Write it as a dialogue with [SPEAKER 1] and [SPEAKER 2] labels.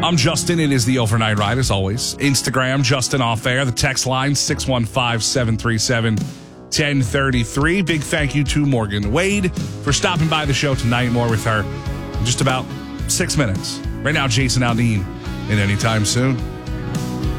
[SPEAKER 1] I'm Justin. It is the Overnight Ride, as always. Instagram, Justin Off Air. The text line, 615-737-1033. Big thank you to Morgan Wade for stopping by the show tonight. More with her in just about 6 minutes. Right now, Jason Aldean in Anytime Soon.